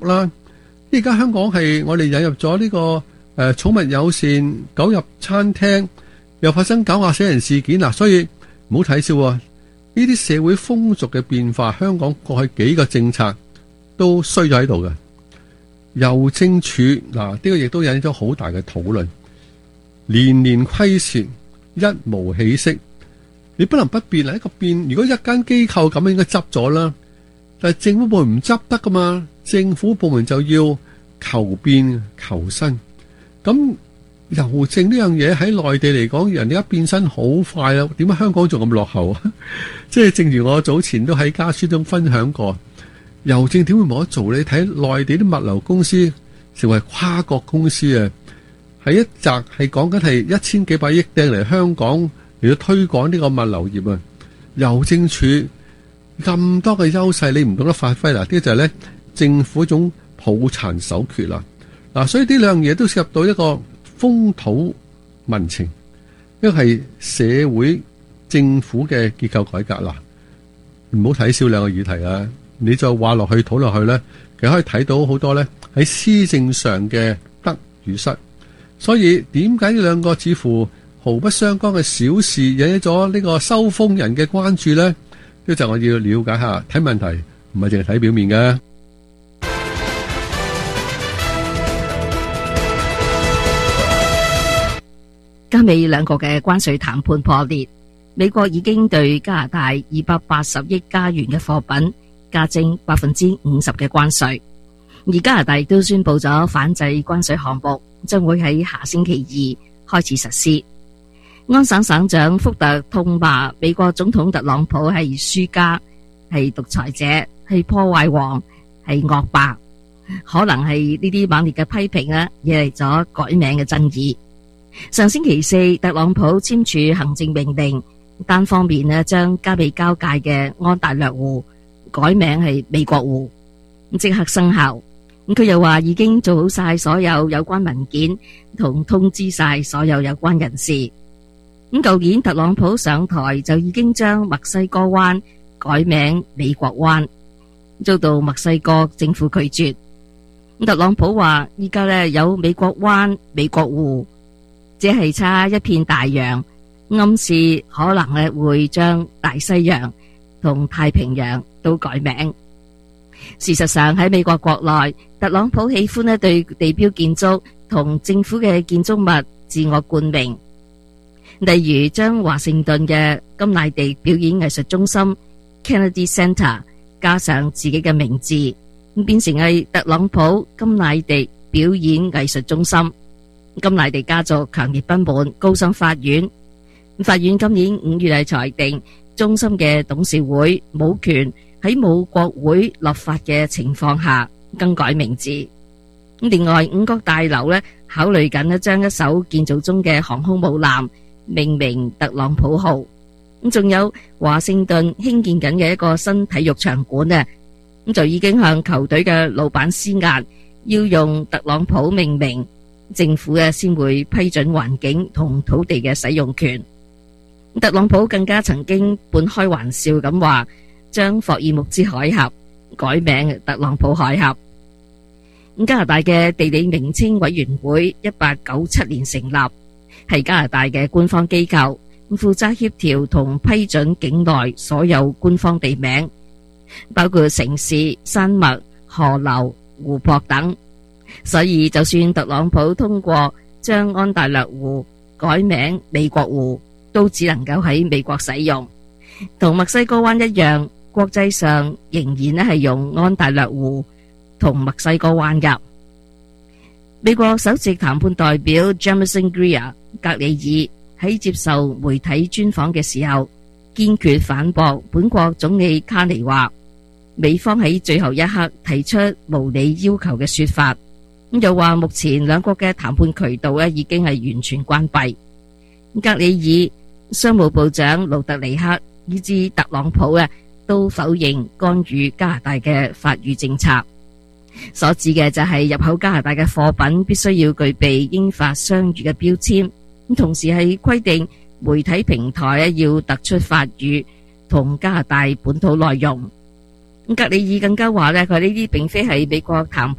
啦。而家香港係我哋引入咗呢個寵物友善，狗入餐廳又發生狗壓死人事件啦，所以唔好睇笑喎。呢啲社會風俗嘅變化，香港過去幾個政策都衰咗喺度嘅。郵政署嗱，呢個亦都引起咗好大嘅討論，年年虧蝕，一無起色。你不能不變啦，一個變。如果一間機構咁應該執咗啦，但係政府部門唔執得噶嘛，政府部門就要求變求新。咁郵政呢樣嘢喺內地嚟講，人哋一變身好快啦，點解香港仲咁落後啊？即係正如我早前都喺家書中分享過，郵政點會冇得做？你睇內地啲物流公司成為跨國公司啊，係一擲係講緊係1000幾百億掟嚟香港嚟到推廣呢個物流業啊。郵政署咁多嘅優勢，你唔懂得發揮啦，呢個就係咧政府一種抱殘守缺啦。嗱，所以呢兩樣嘢都涉及到一個風土民情，一個係社會政府嘅結構改革啦。唔好睇少兩個議題啊！你再話落去討落去咧，其實可以睇到好多咧喺施政上嘅得與失。所以點解呢兩個似乎毫不相干嘅小事引起咗呢個收風人嘅關注咧？呢就我要了解下，睇問題唔係淨係睇表面嘅。 加美兩國嘅關稅談判破裂，美國已經對加拿大280億加元嘅貨品加徵50%嘅關稅，而加拿大亦都宣布咗反制關稅項目將會喺下星期2開始實施。安省省長福特痛罵美國總統特朗普係輸家，係獨裁者，係破壞王，係惡霸，可能係呢啲猛烈嘅批評呢惹嚟咗改名嘅爭議。上星期4，特朗普簽署行政命令，單方面呢將加美交界嘅安大略湖改名係美國湖，即刻生效。佢又話已經做好晒所有有關文件，同通知晒所有有關人士。舊年特朗普上台就已經將墨西哥灣改名美國灣，遭到墨西哥政府拒絕。特朗普話依家呢有美國灣、美國湖，只係差一片大洋，暗示可能呢會將大西洋同太平洋都改名。事實上喺美國國內，特朗普喜歡呢對地標建築同政府嘅建築物自我冠名，例如將華盛頓嘅甘迺迪表演藝術中心 Kennedy Center 加上自己嘅名字，變成係特朗普甘迺迪表演藝術中心。甘迺迪家族強烈不滿，告上法院。法院今年5月係裁定中心嘅董事會冇權喺冇國會立法嘅情況下更改名字。另外五角大樓呢考慮緊將一艘建造中嘅航空母艦命名特朗普號。仲有華盛頓興建緊嘅一個新體育場館呢，就已經向球隊嘅老闆施壓，要用特朗普命名，政府先會批准環境同土地嘅使用權。特朗普更加曾經半開玩笑咁話，將霍爾木茲海峽改名特朗普海峽。加拿大嘅地理名稱委員會1897年成立，係加拿大嘅官方機構，負責協調同批准境內所有官方地名，包括城市、山脈、河流、湖泊等。所以就算特朗普通過將安大略湖改名美國湖，都只能夠喺美國使用。同墨西哥灣一樣，國際上仍然係用安大略湖同墨西哥灣㗎。美國首席談判代表 Jamieson Greer 格里爾喺接受媒體專訪嘅時候，堅決反駁本國總理卡尼話美方喺最後一刻提出無理要求嘅說法。又話目前兩國嘅談判渠道已經係完全關閉。格里爾、商務部長盧特尼克以至特朗普都否認干預加拿大嘅法語政策，所指嘅就係入口加拿大嘅貨品必須要具備英法雙語嘅標籤，同時係規定媒體平台要突出法語同加拿大本土內容。格里爾更加話佢呢啲並非係美國談判